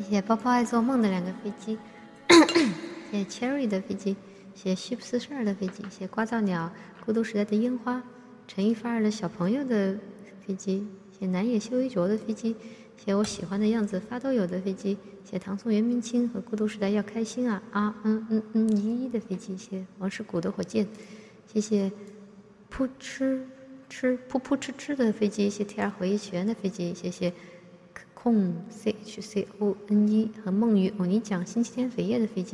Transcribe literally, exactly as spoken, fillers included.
谢包包爱做梦的两个飞机，谢谢 Cherry 的飞机，谢谢 Ship 四十二的飞机，谢谢刮噪鸟、孤独时代的樱花、陈一发儿的小朋友的飞机，谢谢南野修一卓的飞机，谢谢我喜欢的样子发都有的飞机，谢谢唐宋元明清和孤独时代要开心啊啊嗯嗯嗯一一的飞机，谢谢王世谷的火箭，谢谢扑哧吃噗噗哧哧的飞机，谢谢 T R 回忆起源的飞机，谢谢空 C H C O N 一和梦雨欧尼酱星期天扉页的飞机。